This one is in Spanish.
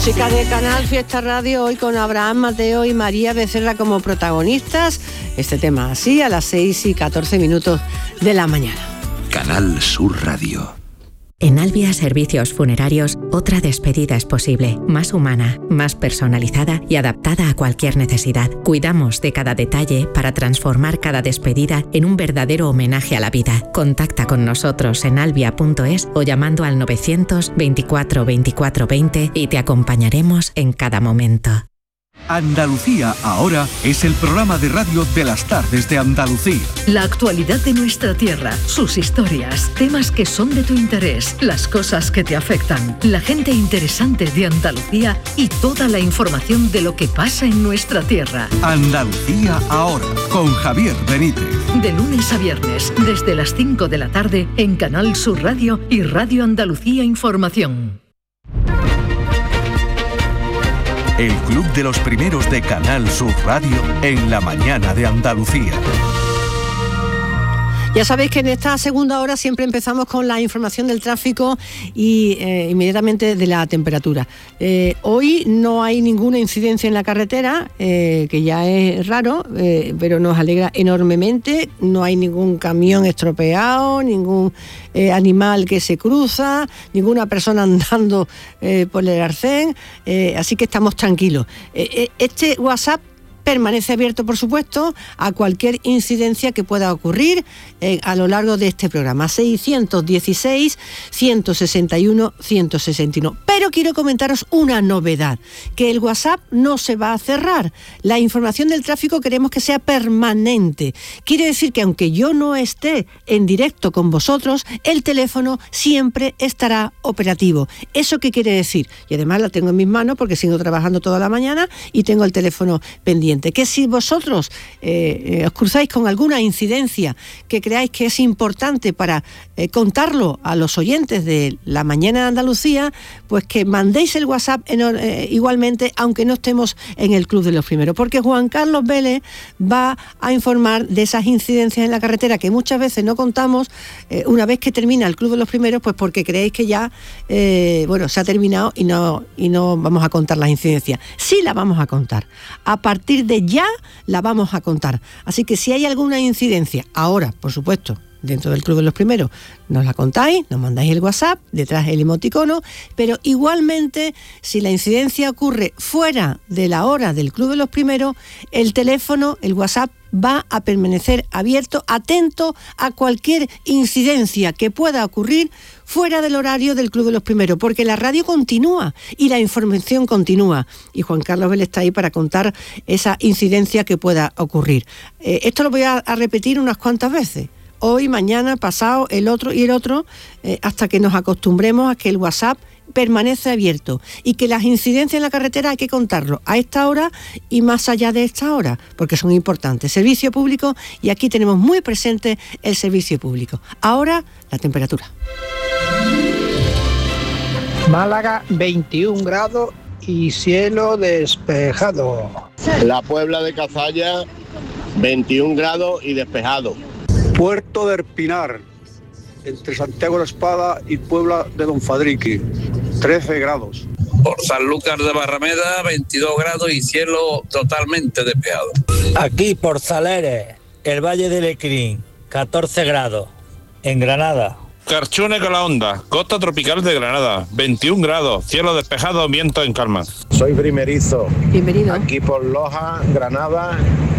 Música de Canal Fiesta Radio, hoy con Abraham Mateo y María Becerra como protagonistas. Este tema así a las 6:14 de la mañana. Canal Sur Radio. En Albia Servicios Funerarios, otra despedida es posible, más humana, más personalizada y adaptada a cualquier necesidad. Cuidamos de cada detalle para transformar cada despedida en un verdadero homenaje a la vida. Contacta con nosotros en albia.es o llamando al 900 24 24 20 y te acompañaremos en cada momento. Andalucía Ahora es el programa de radio de las tardes de Andalucía. La actualidad de nuestra tierra, sus historias, temas que son de tu interés, las cosas que te afectan, la gente interesante de Andalucía y toda la información de lo que pasa en nuestra tierra. Andalucía Ahora, con Javier Benítez. De lunes a viernes, desde las 5 de la tarde, en Canal Sur Radio y Radio Andalucía Información. El Club de los Primeros de Canal Sur Radio en la mañana de Andalucía. Ya sabéis que en esta segunda hora siempre empezamos con la información del tráfico y inmediatamente de la temperatura. Hoy no hay ninguna incidencia en la carretera, que ya es raro, pero nos alegra enormemente. No hay ningún camión estropeado, ningún animal que se cruza, ninguna persona andando por el arcén, así que estamos tranquilos. Este WhatsApp permanece abierto, por supuesto, a cualquier incidencia que pueda ocurrir a lo largo de este programa. 616-161-161. Pero quiero comentaros una novedad, que el WhatsApp no se va a cerrar. La información del tráfico queremos que sea permanente. Quiere decir que aunque yo no esté en directo con vosotros, el teléfono siempre estará operativo. ¿Eso qué quiere decir? Y además la tengo en mis manos porque sigo trabajando toda la mañana y tengo el teléfono pendiente. Que si vosotros os cruzáis con alguna incidencia que creáis que es importante para contarlo a los oyentes de La Mañana de Andalucía, pues que mandéis el WhatsApp igualmente, aunque no estemos en el Club de los Primeros, porque Juan Carlos Vélez va a informar de esas incidencias en la carretera que muchas veces no contamos una vez que termina el Club de los Primeros, pues porque creéis que ya se ha terminado y no vamos a contar las incidencias. Sí la vamos a contar. A partir de ya la vamos a contar. Así que si hay alguna incidencia, ahora, por supuesto, dentro del Club de los Primeros, nos la contáis, nos mandáis el WhatsApp, detrás el emoticono, pero igualmente, si la incidencia ocurre fuera de la hora del Club de los Primeros, el teléfono, el WhatsApp, va a permanecer abierto, atento a cualquier incidencia que pueda ocurrir fuera del horario del Club de los Primeros, porque la radio continúa y la información continúa. Y Juan Carlos Vélez está ahí para contar esa incidencia que pueda ocurrir. Esto lo voy a repetir unas cuantas veces. Hoy, mañana, pasado, el otro, hasta que nos acostumbremos a que el WhatsApp permanece abierto y que las incidencias en la carretera hay que contarlo a esta hora y más allá de esta hora, porque son importantes. Servicio público, y aquí tenemos muy presente el servicio público. Ahora, la temperatura. Málaga, 21 grados y cielo despejado. La Puebla de Cazalla, 21 grados y despejado. Puerto del Pinar, entre Santiago de la Espada y Puebla de Don Fadrique, 13 grados. Por Sanlúcar de Barrameda, 22 grados y cielo totalmente despejado. Aquí por Saleres, el Valle de Lecrín, 14 grados. En Granada. Carchune con la Onda, costa tropical de Granada, 21 grados, cielo despejado, viento en calma. Soy primerizo. Bienvenido. Aquí por Loja, Granada,